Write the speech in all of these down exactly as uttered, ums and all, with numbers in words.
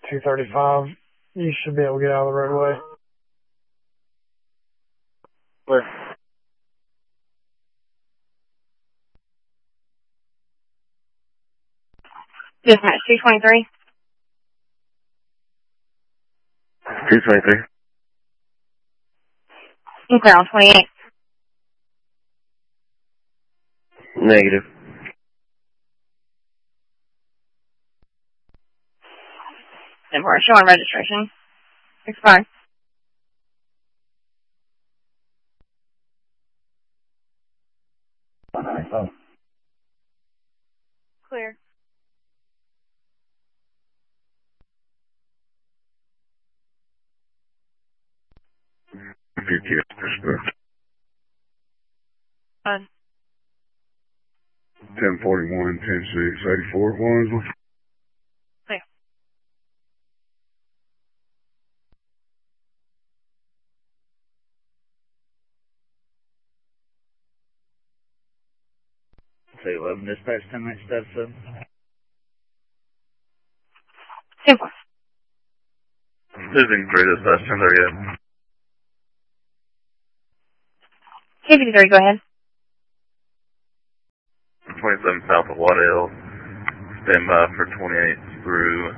two thirty-five. You should be able to get out of the roadway. Where? Dispatch two twenty-three. two twenty-three. And clear on twenty-eight. Negative. And we're showing registration. Expired. Oh. Clear. Fine. ten forty-one, ten six, eighty-four, Wansley. Clear. Say eleven, dispatch ten minutes, steps up. Simple. Losing three, dispatch ten thirty-eight. two fifty-three, go ahead. twenty-seven south of Waddell. Stand by for twenty-eight through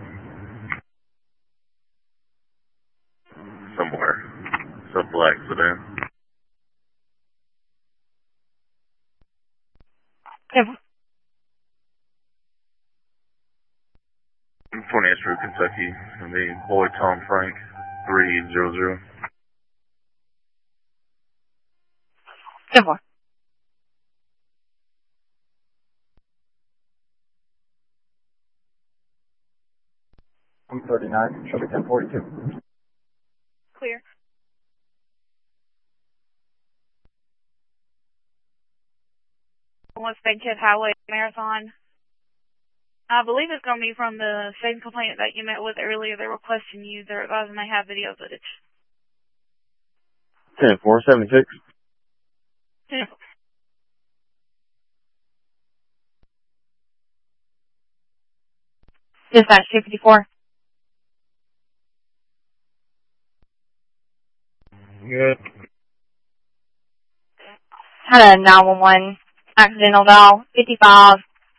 somewhere. Some black sedan. Simple. twenty-eighth through Kentucky. It's going to be Boy Tom Frank, three hundred. Simple. one thirty-nine, should be ten forty-two. Clear. One Spaceship Highway Marathon. I believe it's going to be from the same complainant that you met with earlier. They're requesting you. They're advising they have video footage. ten four seventy-six. Simple. Dispatch two fifty-four. Good. Had a nine one one accidental dial. fifty-five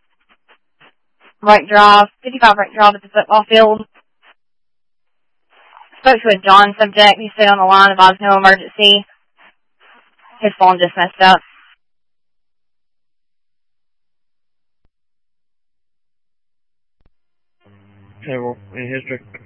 right drive. fifty-five right drive at the football field. Spoke to a John subject. He stayed on the line, advised no emergency. His phone just messed up. Table in history.